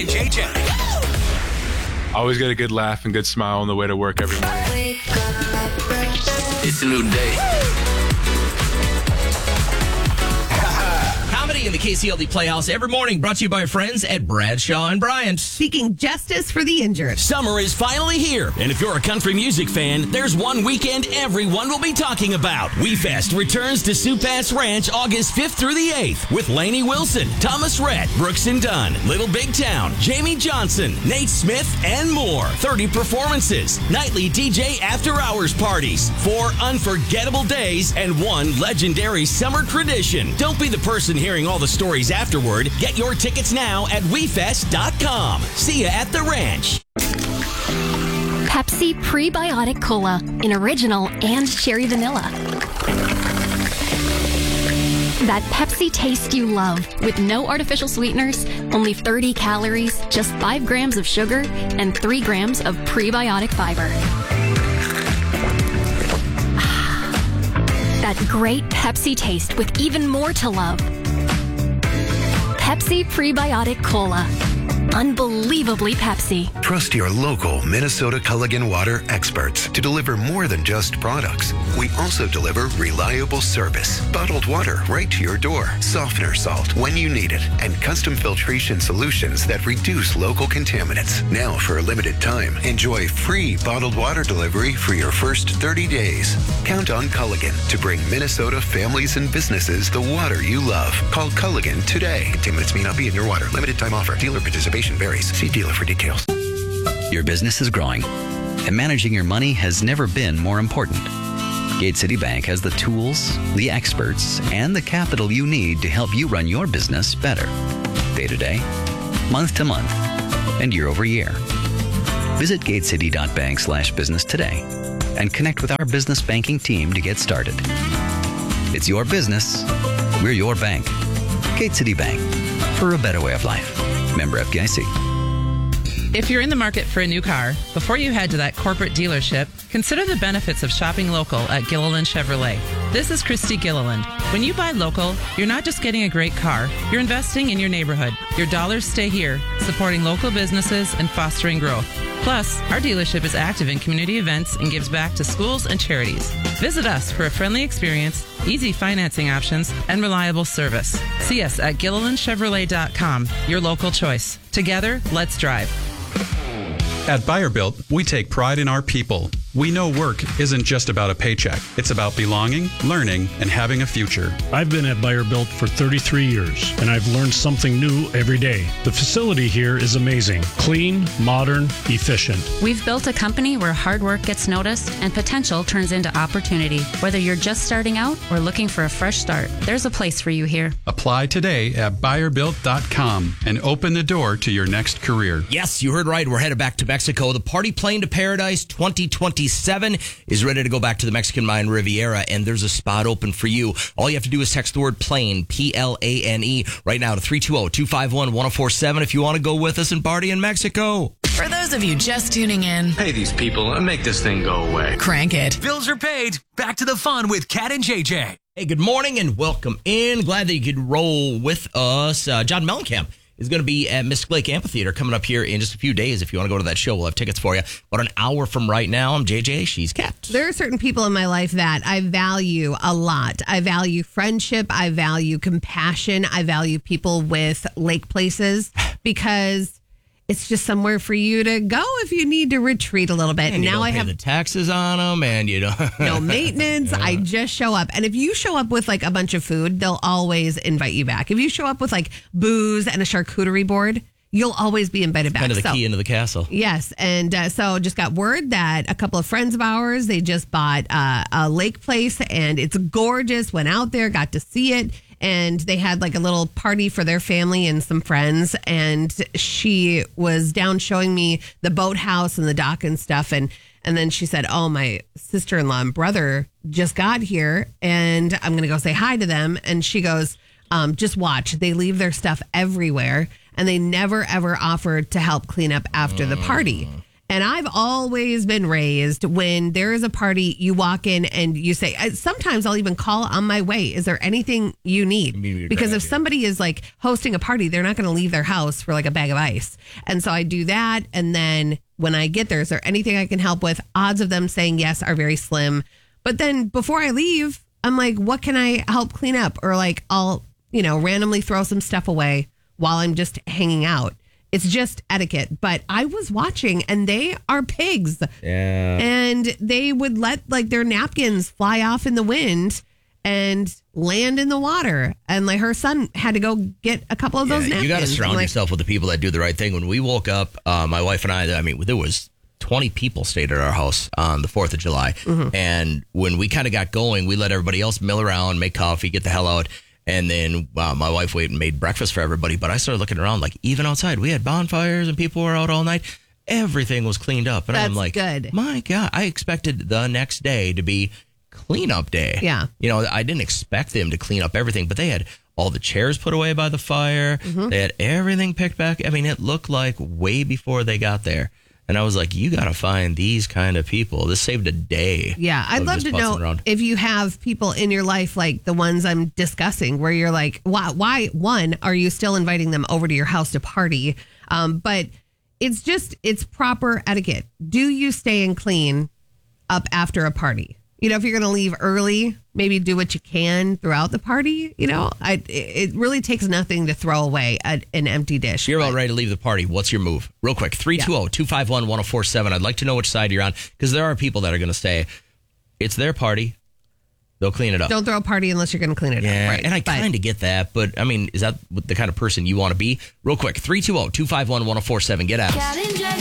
JJ. Always get a good laugh and good smile on the way to work every morning. It's a new day. Comedy in the KCLD Playhouse every morning, brought to you by our friends at Bradshaw and Bryant. Seeking justice for the injured. Summer is finally here, and if you're a country music fan, there's one weekend everyone will be talking about. WeFest returns to Supass Ranch August 5th through the 8th with Lainey Wilson, Thomas Rhett, Brooks and Dunn, Little Big Town, Jamie Johnson, Nate Smith, and more. 30 performances, nightly DJ after-hours parties, 4 unforgettable days, and 1 legendary summer tradition. Don't be the person hearing all the stories afterward. Get your tickets now at WeFest.com. See ya at the ranch. Pepsi Prebiotic Cola in original and cherry vanilla. That Pepsi taste you love with no artificial sweeteners, only 30 calories, just 5 grams of sugar, and 3 grams of prebiotic fiber. That great Pepsi taste with even more to love. Pepsi Prebiotic Cola. Unbelievably Pepsi. Trust your local Minnesota Culligan Water experts to deliver more than just products. We also deliver reliable service, bottled water right to your door, softener salt when you need it, and custom filtration solutions that reduce local contaminants. Now, for a limited time, enjoy free bottled water delivery for your first 30 days. Count on Culligan to bring Minnesota families and businesses the water you love. Call Culligan today. Contaminants may not be in your water. Limited time offer. Dealer participation varies. See dealer for details. Your business is growing, and managing your money has never been more important. Gate City Bank has the tools, the experts, and the capital you need to help you run your business better. Day to day, month to month, and year over year. Visit gatecity.bank/business today and connect with our business banking team to get started. It's your business. We're your bank. Gate City Bank, for a better way of life. Member FDIC. If you're in the market for a new car, before you head to that corporate dealership, consider the benefits of shopping local at Gilliland Chevrolet. This is Christy Gilliland. When you buy local, you're not just getting a great car, you're investing in your neighborhood. Your dollars stay here, supporting local businesses and fostering growth. Plus, our dealership is active in community events and gives back to schools and charities. Visit us for a friendly experience, easy financing options, and reliable service. See us at GillilandChevrolet.com, your local choice. Together, let's drive. At Buyer Built, we take pride in our people. We know work isn't just about a paycheck. It's about belonging, learning, and having a future. I've been at Buyer Built for 33 years, and I've learned something new every day. The facility here is amazing. Clean, modern, efficient. We've built a company where hard work gets noticed and potential turns into opportunity. Whether you're just starting out or looking for a fresh start, there's a place for you here. Apply today at buyerbuilt.com and open the door to your next career. Yes, you heard right. We're headed back to Mexico. The Party Plane to Paradise 2027 is ready to go back to the Mexican Mayan Riviera, and there's a spot open for you. All you have to do is text the word plane, Plane, right now to 320-251-1047 if you want to go with us and party in Mexico. For those of you just tuning in, Pay these people and make this thing go away. crank it. Bills are paid. Back to the fun with Kat and JJ. Hey, good morning and welcome in. Glad that you could roll with us. John Mellencamp is going to be at Mystic Lake Amphitheater coming up here in just a few days. If you want to go to that show, we'll have tickets for you. About an hour from right now, I'm JJ. She's Kat. There are certain people in my life that I value a lot. I value friendship. I value compassion. I value people with lake places because it's just somewhere for you to go if you need to retreat a little bit. And now I have the taxes on them, and you know no maintenance. I just show up, and if you show up with like a bunch of food, they'll always invite you back. If you show up with like booze and a charcuterie board, you'll always be invited back. Kind of the key into the castle. Yes, and so just got word that a couple of friends of ours, they just bought a lake place, and it's gorgeous. Went out there, got to see it. And they had like a little party for their family and some friends. And she was down showing me the boathouse and the dock and stuff. And then she said, oh, my sister-in-law and brother just got here and I'm going to go say hi to them. And she goes, just watch. They leave their stuff everywhere. And they never, ever offered to help clean up after the party. And I've always been raised when there is a party, you walk in and you say, sometimes I'll even call on my way. Is there anything you need? Because if somebody is like hosting a party, they're not going to leave their house for like a bag of ice. And so I do that. And then when I get there, is there anything I can help with? Odds of them saying yes are very slim. But then before I leave, I'm like, what can I help clean up? Or like, I'll, randomly throw some stuff away while I'm just hanging out. It's just etiquette. But I was watching and they are pigs. Yeah. And they would let like their napkins fly off in the wind and land in the water. And like her son had to go get a couple of those napkins. You got to surround yourself with the people that do the right thing. When we woke up, my wife and I there was 20 people stayed at our house on the 4th of July. Mm-hmm. And when we kind of got going, we let everybody else mill around, make coffee, get the hell out. And then my wife went and made breakfast for everybody. But I started looking around, like even outside, we had bonfires and people were out all night. Everything was cleaned up. And I'm like, good. My God, I expected the next day to be cleanup day. Yeah. I didn't expect them to clean up everything, but they had all the chairs put away by the fire. Mm-hmm. They had everything picked back. I mean, it looked like way before they got there. And I was like, you got to find these kind of people. This saved a day. Yeah. I'd love to know if you have people in your life like the ones I'm discussing where you're like, why one, are you still inviting them over to your house to party? But it's proper etiquette. Do you stay and clean up after a party? If you're going to leave early, maybe do what you can throughout the party. It really takes nothing to throw away an empty dish. You're about ready to leave the party. What's your move? Real quick, 320-251-1047. I'd like to know which side you're on because there are people that are going to say it's their party. They'll clean it up. Don't throw a party unless you're going to clean it up. Right? And I kind of get that. But, I mean, is that the kind of person you want to be? Real quick, 320-251-1047. Get out.